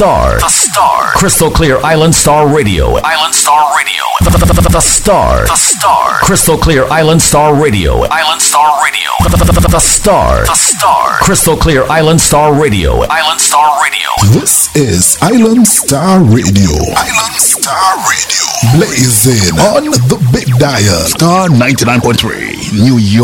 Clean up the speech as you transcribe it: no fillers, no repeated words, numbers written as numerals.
Star. The Star. Crystal Clear Island Star Radio. Island Star Radio. The Star. The Star. Crystal Clear Island Star Radio. Island Star Radio. The Star. The Star. Crystal Clear Island Star Radio. Island Star Radio. This is Island Star Radio. Island Star Radio. Blazing on the big dial. Star 99.3, New York.